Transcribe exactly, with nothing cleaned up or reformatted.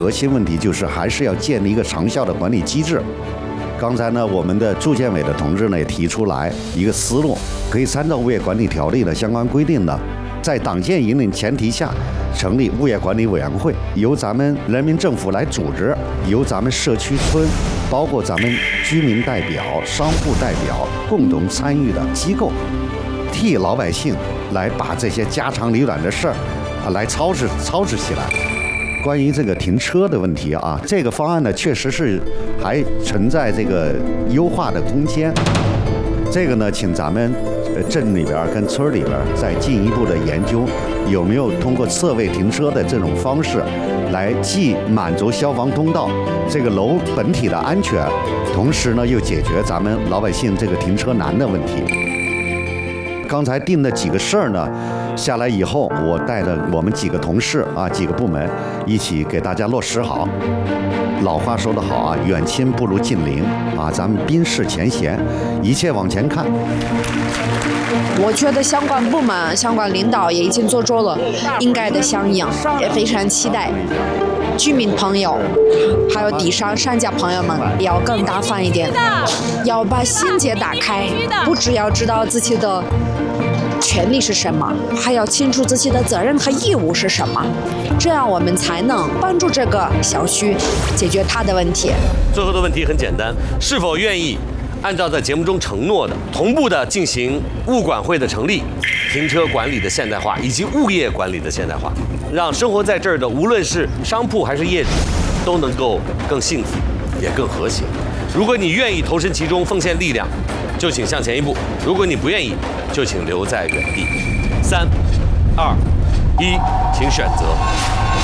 核心问题就是还是要建立一个长效的管理机制。刚才呢，我们的住建委的同志呢也提出来一个思路，可以参照物业管理条例的相关规定呢，在党建引领前提下，成立物业管理委员会，由咱们人民政府来组织，由咱们社区村，包括咱们居民代表、商户代表共同参与的机构，替老百姓来把这些家长里短的事儿啊来操持操持起来。关于这个停车的问题啊，这个方案呢确实是还存在这个优化的空间。这个呢，请咱们呃镇里边跟村里边再进一步的研究，有没有通过侧位停车的这种方式，来既满足消防通道这个楼本体的安全，同时呢又解决咱们老百姓这个停车难的问题。刚才定的几个事儿呢，下来以后，我带着我们几个同事啊，几个部门一起给大家落实好。老话说得好啊，远亲不如近邻啊，咱们冰释前嫌，一切往前看。 我觉得相关部门、相关领导也已经做出了应该的响应，也非常期待居民朋友还有地商商家朋友们要更大方一点，要把心结打开，不只要知道自己的权利是什么，还要清楚自己的责任和义务是什么，这样我们才能帮助这个小区解决它的问题。 最后的问题很简单，是否愿意按照在节目中承诺的，同步的进行物管会的成立、停车管理的现代化以及物业管理的现代化，让生活在这儿的无论是商铺还是业主，都能够更幸福，也更和谐。如果你愿意投身其中，奉献力量，就请向前一步；如果你不愿意，就请留在原地。三、二、一，请选择。